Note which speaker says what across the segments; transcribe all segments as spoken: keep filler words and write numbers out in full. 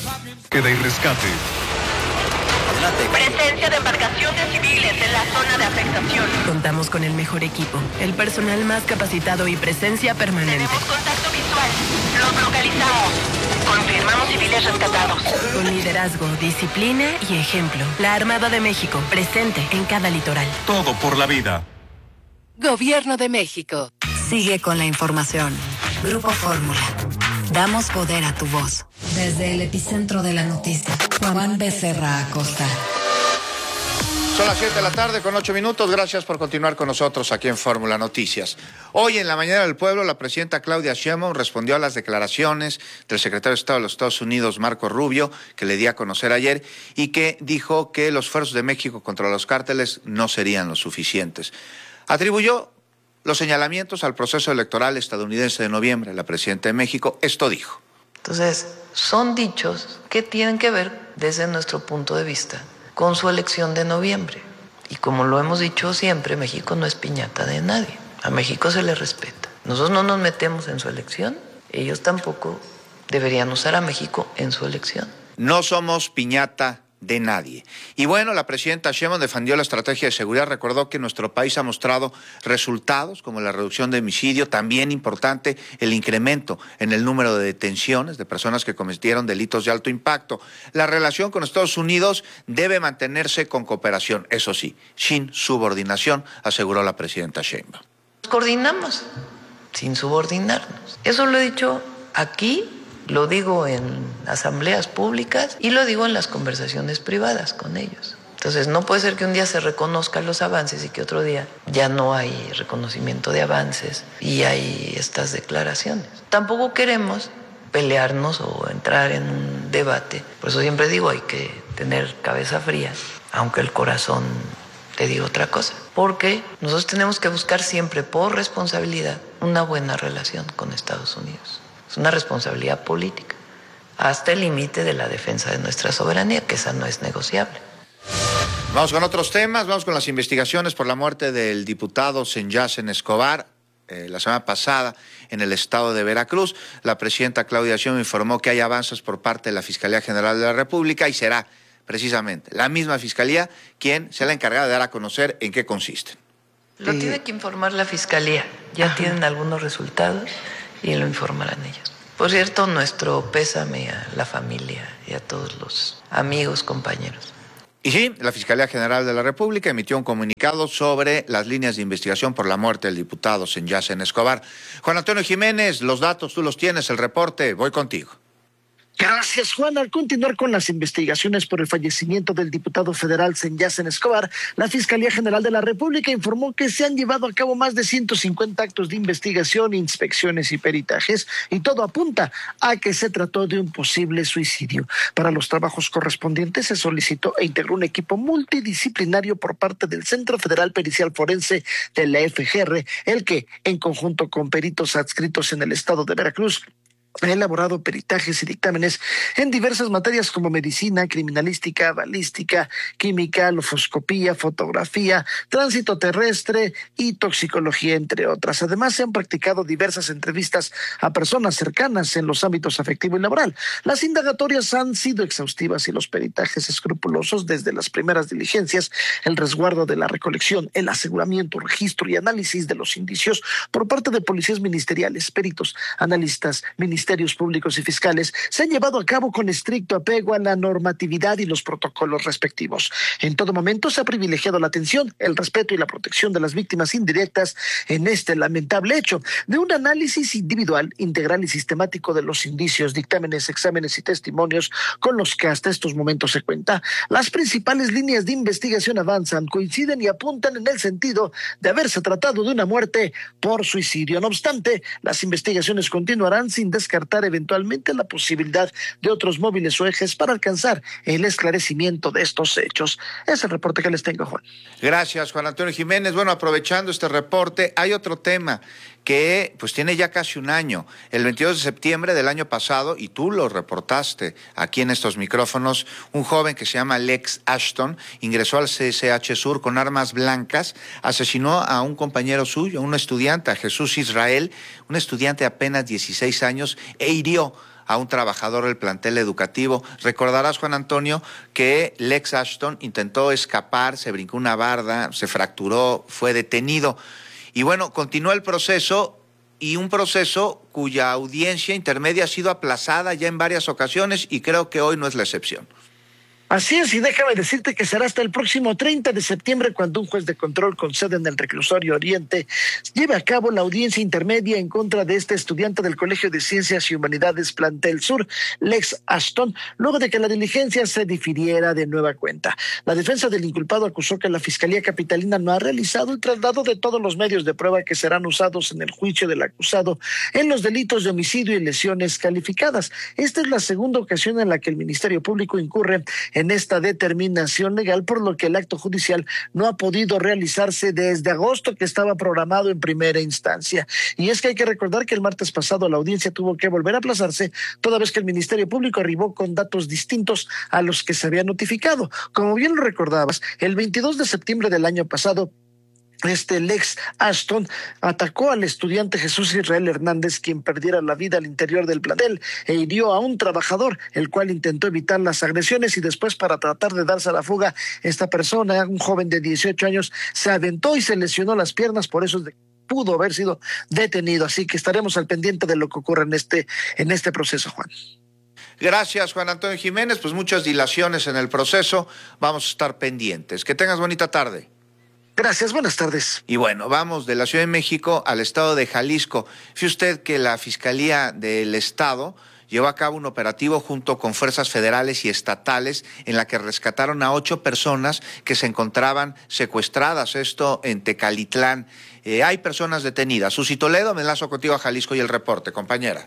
Speaker 1: Queda y rescate.
Speaker 2: Presencia de embarcaciones civiles en la zona de afectación.
Speaker 3: Contamos con el mejor equipo, el personal más capacitado y presencia permanente.
Speaker 2: Tenemos contacto visual. Los localizamos. Confirmamos civiles rescatados.
Speaker 3: Con liderazgo, disciplina y ejemplo. La Armada de México, presente en cada litoral.
Speaker 1: Todo por la vida.
Speaker 4: Gobierno de México.
Speaker 5: Sigue con la información. Grupo Fórmula. Damos poder a tu voz. Desde el epicentro de la noticia, Juan Becerra Acosta.
Speaker 6: Son las siete de la tarde con ocho minutos. Gracias por continuar con nosotros aquí en Fórmula Noticias. Hoy en la Mañana del Pueblo, la presidenta Claudia Sheinbaum respondió a las declaraciones del secretario de Estado de los Estados Unidos, Marco Rubio, que le di a conocer ayer, y que dijo que los esfuerzos de México contra los cárteles no serían los suficientes. Atribuyó los señalamientos al proceso electoral estadounidense de noviembre. La presidenta de México esto dijo.
Speaker 7: Entonces, son dichos que tienen que ver, desde nuestro punto de vista, con su elección de noviembre. Y como lo hemos dicho siempre, México no es piñata de nadie. A México se le respeta. Nosotros no nos metemos en su elección. Ellos tampoco deberían usar a México en su elección.
Speaker 6: No somos piñata de nadie. Y bueno, la presidenta Sheinbaum defendió la estrategia de seguridad, recordó que nuestro país ha mostrado resultados como la reducción de homicidio, también importante el incremento en el número de detenciones de personas que cometieron delitos de alto impacto. La relación con Estados Unidos debe mantenerse con cooperación, eso sí, sin subordinación, aseguró la presidenta Sheinbaum.
Speaker 7: Nos coordinamos sin subordinarnos. Eso lo he dicho aquí, lo digo en asambleas públicas y lo digo en las conversaciones privadas con ellos. Entonces, no puede ser que un día se reconozcan los avances y que otro día ya no hay reconocimiento de avances y hay estas declaraciones. Tampoco queremos pelearnos o entrar en un debate. Por eso siempre digo, hay que tener cabeza fría, aunque el corazón te diga otra cosa. Porque nosotros tenemos que buscar siempre, por responsabilidad, una buena relación con Estados Unidos. Es una responsabilidad política, hasta el límite de la defensa de nuestra soberanía, que esa no es negociable.
Speaker 6: Vamos con otros temas, vamos con las investigaciones por la muerte del diputado Senyasen Escobar. Eh, la semana pasada en el estado de Veracruz, la presidenta Claudia Sheinbaum informó que hay avances por parte de la Fiscalía General de la República y será precisamente la misma Fiscalía quien sea la encargada de dar a conocer en qué consisten.
Speaker 7: Lo tiene que informar la Fiscalía, ya Ajá. tienen algunos resultados y lo informarán ellos. Por cierto, nuestro pésame a la familia y a todos los amigos, compañeros.
Speaker 6: Y sí, la Fiscalía General de la República emitió un comunicado sobre las líneas de investigación por la muerte del diputado Senyasen Escobar. Juan Antonio Jiménez, los datos tú los tienes, el reporte, voy contigo.
Speaker 8: Gracias, Juan. Al continuar con las investigaciones por el fallecimiento del diputado federal Senyasen Escobar, la Fiscalía General de la República informó que se han llevado a cabo más de ciento cincuenta actos de investigación, inspecciones y peritajes, y todo apunta a que se trató de un posible suicidio. Para los trabajos correspondientes se solicitó e integró un equipo multidisciplinario por parte del Centro Federal Pericial Forense de la F G R, el que, en conjunto con peritos adscritos en el estado de Veracruz, ha elaborado peritajes y dictámenes en diversas materias como medicina, criminalística, balística, química, lofoscopía, fotografía, tránsito terrestre y toxicología, entre otras. Además, se han practicado diversas entrevistas a personas cercanas en los ámbitos afectivo y laboral. Las indagatorias han sido exhaustivas y los peritajes escrupulosos desde las primeras diligencias, el resguardo de la recolección, el aseguramiento, registro y análisis de los indicios por parte de policías ministeriales, peritos, analistas, ministeriales, ministerios públicos y fiscales se han llevado a cabo con estricto apego a la normatividad y los protocolos respectivos. En todo momento se ha privilegiado la atención, el respeto y la protección de las víctimas indirectas en este lamentable hecho. De un análisis individual, integral y sistemático de los indicios, dictámenes, exámenes y testimonios con los que hasta estos momentos se cuenta, las principales líneas de investigación avanzan, coinciden y apuntan en el sentido de haberse tratado de una muerte por suicidio. No obstante, las investigaciones continuarán sin descartar eventualmente la posibilidad de otros móviles o ejes para alcanzar el esclarecimiento de estos hechos. Es el reporte que les tengo, Juan.
Speaker 6: Gracias, Juan Antonio Jiménez. Bueno, aprovechando este reporte, hay otro tema que pues tiene ya casi un año. El veintidós de septiembre del año pasado, y tú lo reportaste aquí en estos micrófonos, un joven que se llama Lex Ashton ingresó al C C H Sur con armas blancas, asesinó a un compañero suyo, un estudiante, a Jesús Israel, un estudiante de apenas dieciséis años, e hirió a un trabajador del plantel educativo. Recordarás, Juan Antonio, que Lex Ashton intentó escapar, se brincó una barda, se fracturó, fue detenido. Y bueno, continuó el proceso, y un proceso cuya audiencia intermedia ha sido aplazada ya en varias ocasiones, y creo que hoy no es la excepción.
Speaker 8: Así es, y déjame decirte que será hasta el próximo treinta de septiembre cuando un juez de control con sede en el Reclusorio Oriente lleve a cabo la audiencia intermedia en contra de este estudiante del Colegio de Ciencias y Humanidades Plantel Sur, Lex Ashton, luego de que la diligencia se difiriera de nueva cuenta. La defensa del inculpado acusó que la Fiscalía Capitalina no ha realizado el traslado de todos los medios de prueba que serán usados en el juicio del acusado en los delitos de homicidio y lesiones calificadas. Esta es la segunda ocasión en la que el Ministerio Público incurre en en esta determinación legal, por lo que el acto judicial no ha podido realizarse desde agosto, que estaba programado en primera instancia. Y es que hay que recordar que el martes pasado la audiencia tuvo que volver a aplazarse, toda vez que el Ministerio Público arribó con datos distintos a los que se había notificado. Como bien lo recordabas, el veintidós de septiembre del año pasado, Este Lex Ashton atacó al estudiante Jesús Israel Hernández, quien perdiera la vida al interior del plantel, e hirió a un trabajador, el cual intentó evitar las agresiones, y después, para tratar de darse a la fuga, esta persona, un joven de dieciocho años, se aventó y se lesionó las piernas, por eso pudo haber sido detenido. Así que estaremos al pendiente de lo que ocurra en este, en este proceso, Juan.
Speaker 6: Gracias, Juan Antonio Jiménez. Pues muchas dilaciones en el proceso. Vamos a estar pendientes. Que tengas bonita tarde.
Speaker 8: Gracias, buenas tardes.
Speaker 6: Y bueno, vamos de la Ciudad de México al estado de Jalisco. Fíjese usted que la Fiscalía del Estado llevó a cabo un operativo junto con fuerzas federales y estatales en la que rescataron a ocho personas que se encontraban secuestradas, esto en Tecalitlán. Eh, hay personas detenidas. Susi Toledo, me enlazo contigo a Jalisco y el reporte, compañera.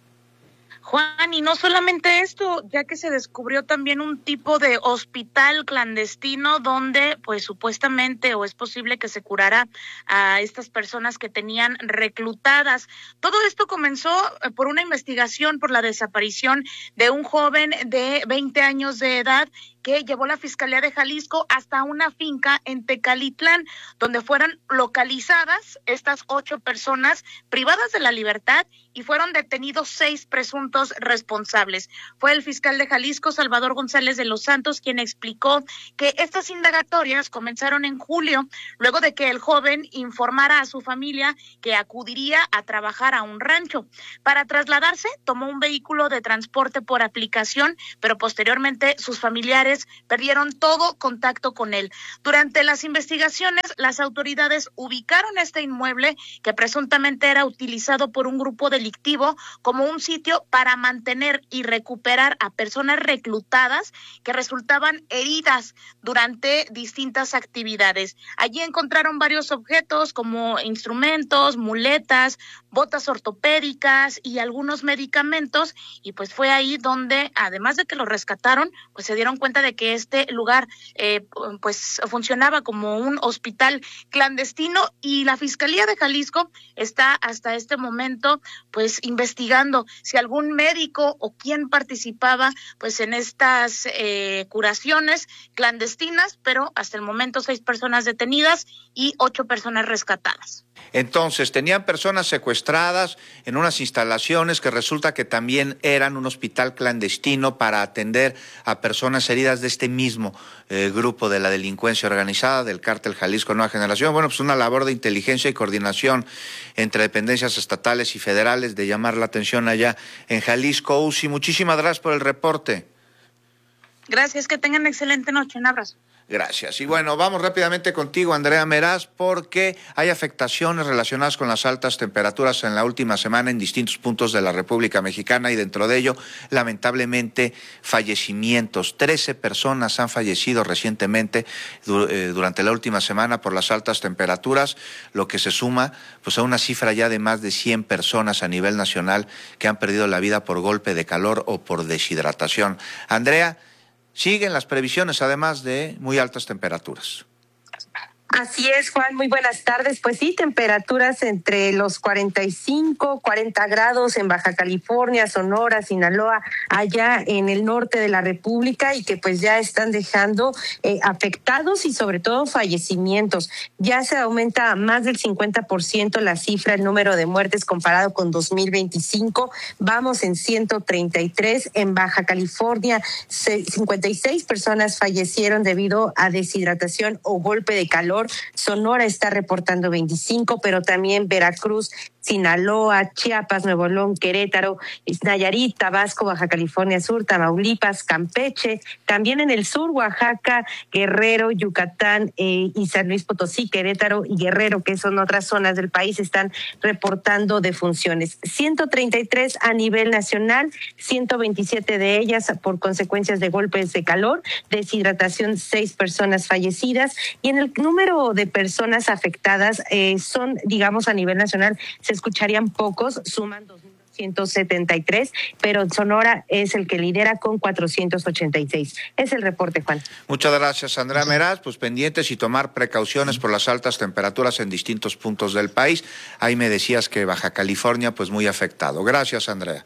Speaker 9: Juan, y no solamente esto, ya que se descubrió también un tipo de hospital clandestino donde, pues supuestamente, o es posible que se curara a estas personas que tenían reclutadas. Todo esto comenzó por una investigación por la desaparición de un joven de veinte años de edad que llevó la Fiscalía de Jalisco hasta una finca en Tecalitlán, donde fueron localizadas estas ocho personas privadas de la libertad y fueron detenidos seis presuntos responsables. Fue el fiscal de Jalisco, Salvador González de los Santos, quien explicó que estas indagatorias comenzaron en julio, luego de que el joven informara a su familia que acudiría a trabajar a un rancho. Para trasladarse, tomó un vehículo de transporte por aplicación, pero posteriormente sus familiares perdieron todo contacto con él. Durante las investigaciones, las autoridades ubicaron este inmueble que presuntamente era utilizado por un grupo delictivo como un sitio para mantener y recuperar a personas reclutadas que resultaban heridas durante distintas actividades. Allí encontraron varios objetos como instrumentos, muletas, botas ortopédicas y algunos medicamentos, y pues fue ahí donde, además de que los rescataron, pues se dieron cuenta de que este lugar eh, pues funcionaba como un hospital clandestino, y la Fiscalía de Jalisco está hasta este momento pues investigando si algún médico o quién participaba pues en estas eh, curaciones clandestinas, pero hasta el momento seis personas detenidas y ocho personas rescatadas.
Speaker 6: Entonces, tenían personas secuestradas en unas instalaciones que resulta que también eran un hospital clandestino para atender a personas heridas de este mismo eh, grupo de la delincuencia organizada del Cártel Jalisco Nueva Generación. Bueno, pues una labor de inteligencia y coordinación entre dependencias estatales y federales de llamar la atención allá en Jalisco. Uzi, muchísimas gracias por el reporte.
Speaker 9: Gracias, que tengan excelente noche. Un abrazo.
Speaker 6: Gracias. Y bueno, vamos rápidamente contigo, Andrea Meraz, porque hay afectaciones relacionadas con las altas temperaturas en la última semana en distintos puntos de la República Mexicana, y dentro de ello, lamentablemente, fallecimientos. Trece personas han fallecido recientemente durante la última semana por las altas temperaturas, lo que se suma pues a una cifra ya de más de cien personas a nivel nacional que han perdido la vida por golpe de calor o por deshidratación. Andrea, siguen las previsiones, además de muy altas temperaturas.
Speaker 10: Así es, Juan, muy buenas tardes. Pues sí, temperaturas entre los cuarenta y cinco, cuarenta grados en Baja California, Sonora, Sinaloa, allá en el norte de la República, y que pues ya están dejando eh, afectados y sobre todo fallecimientos. Ya se aumenta más del cincuenta por ciento la cifra, el número de muertes comparado con dos mil veinticinco. Vamos en ciento treinta y tres. En Baja California, cincuenta y seis personas fallecieron debido a deshidratación o golpe de calor. Sonora está reportando veinticinco, pero también Veracruz, Sinaloa, Chiapas, Nuevo León, Querétaro, Nayarit, Tabasco, Baja California Sur, Tamaulipas, Campeche, también en el sur, Oaxaca, Guerrero, Yucatán eh, y San Luis Potosí, Querétaro y Guerrero, que son otras zonas del país, están reportando defunciones. ciento treinta y tres a nivel nacional, ciento veintisiete de ellas por consecuencias de golpes de calor, deshidratación, seis personas fallecidas, y en el número de personas afectadas eh, son, digamos, a nivel nacional, se escucharían pocos, suman dos mil doscientos setenta y tres, pero Sonora es el que lidera con cuatrocientos ochenta y seis. Es el reporte, Juan.
Speaker 6: Muchas gracias, Andrea Meraz. Pues pendientes y tomar precauciones por las altas temperaturas en distintos puntos del país. Ahí me decías que Baja California, pues muy afectado. Gracias, Andrea.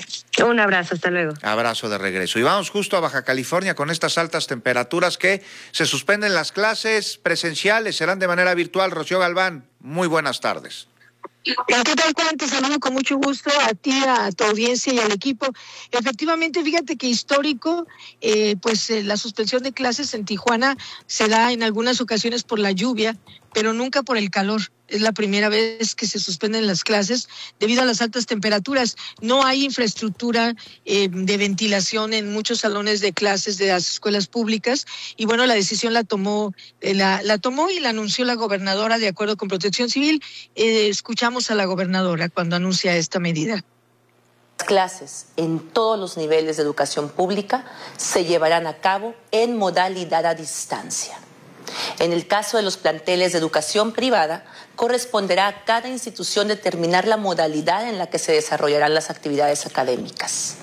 Speaker 10: Un abrazo, hasta luego.
Speaker 6: Abrazo de regreso. Y vamos justo a Baja California con estas altas temperaturas que se suspenden las clases presenciales, serán de manera virtual. Rocío Galván, muy buenas tardes.
Speaker 11: ¿Qué tal, Juan? Te saludo con mucho gusto a ti, a tu audiencia y al equipo. Efectivamente, fíjate que histórico, eh, pues eh, la suspensión de clases en Tijuana se da en algunas ocasiones por la lluvia, pero nunca por el calor. Es la primera vez que se suspenden las clases debido a las altas temperaturas. No hay infraestructura eh, de ventilación en muchos salones de clases de las escuelas públicas, y bueno, la decisión la tomó eh, la, la tomó y la anunció la gobernadora de acuerdo con Protección Civil. Eh, escuchamos a la gobernadora cuando anuncia esta medida.
Speaker 12: Las clases en todos los niveles de educación pública se llevarán a cabo en modalidad a distancia. En el caso de los planteles de educación privada, corresponderá a cada institución determinar la modalidad en la que se desarrollarán las actividades académicas.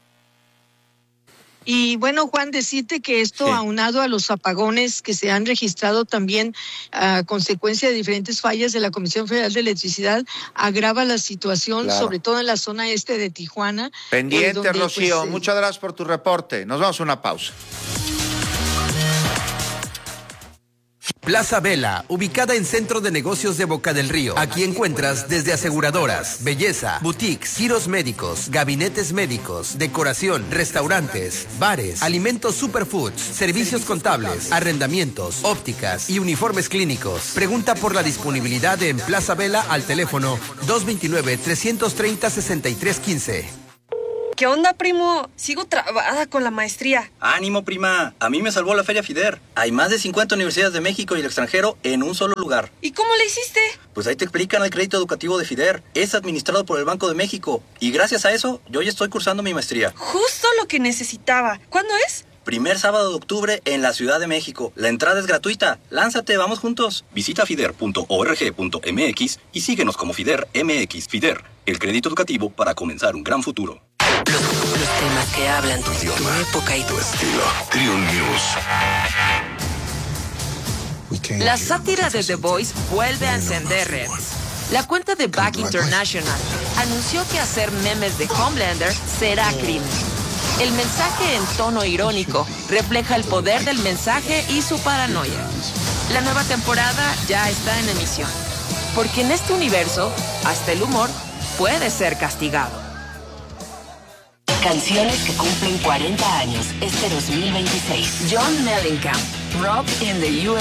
Speaker 11: Y bueno, Juan, decirte que esto, sí, aunado a los apagones que se han registrado también a consecuencia de diferentes fallas de la Comisión Federal de Electricidad, agrava la situación, claro, sobre todo en la zona este de Tijuana.
Speaker 6: Pendiente,
Speaker 11: eh, donde,
Speaker 6: Rocío,
Speaker 11: pues, eh...
Speaker 6: muchas gracias por tu reporte. Nos vamos a una pausa.
Speaker 13: Plaza Vela, ubicada en Centro de Negocios de Boca del Río. Aquí encuentras desde aseguradoras, belleza, boutiques, giros médicos, gabinetes médicos, decoración, restaurantes, bares, alimentos superfoods, servicios contables, arrendamientos, ópticas y uniformes clínicos. Pregunta por la disponibilidad en Plaza Vela al teléfono dos dos nueve, tres tres cero, seis tres uno cinco.
Speaker 14: ¿Qué onda, primo? Sigo trabada con la maestría.
Speaker 15: Ánimo, prima. A mí me salvó la Feria FIDER. Hay más de cincuenta universidades de México y el extranjero en un solo lugar.
Speaker 14: ¿Y cómo le hiciste?
Speaker 15: Pues ahí te explican el crédito educativo de FIDER. Es administrado por el Banco de México. Y gracias a eso, yo ya estoy cursando mi maestría.
Speaker 14: Justo lo que necesitaba. ¿Cuándo es?
Speaker 15: Primer sábado de octubre en la Ciudad de México. La entrada es gratuita. Lánzate, vamos juntos. Visita fider punto org punto m x y síguenos como FIDER M X. FIDER, el crédito educativo para comenzar un gran futuro.
Speaker 16: Los, los temas que hablan tu idioma, tu época y tu estilo. Trio News.
Speaker 17: La sátira de The Voice vuelve a encender redes. La cuenta de Back International anunció que hacer memes de Homelander será crimen. El mensaje en tono irónico refleja el poder del mensaje y su paranoia. La nueva temporada ya está en emisión, porque en este universo, hasta el humor puede ser castigado.
Speaker 18: Canciones que cumplen cuarenta años este dos mil veintiséis.
Speaker 17: John Mellencamp, Rock in the U